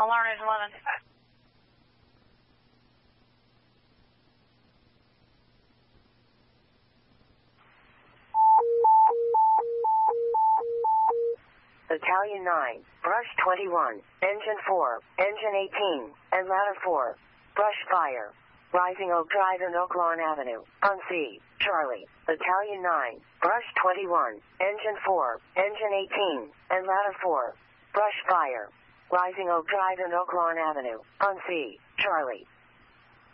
Alarm is 11. Battalion 9, Brush 21, Engine 4, Engine 18, and Ladder 4. Brush fire. Rising Oak Drive and Oak Lawn Avenue. On C. Charlie. Battalion 9, Brush 21, Engine 4, Engine 18, and Ladder 4. Brush fire. Rising Oak Drive and Oak Lawn Avenue. On C. Charlie.